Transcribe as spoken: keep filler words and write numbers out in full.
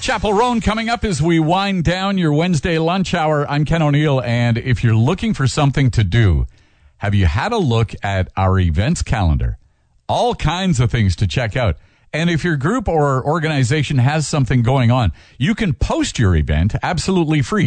Chapel Roan coming up as we wind down your Wednesday lunch hour. I'm Ken O'Neill, and if you're looking for something to do, have you had a look at our events calendar? All kinds of things to check out. And if your group or organization has something going on, you can post your event absolutely free.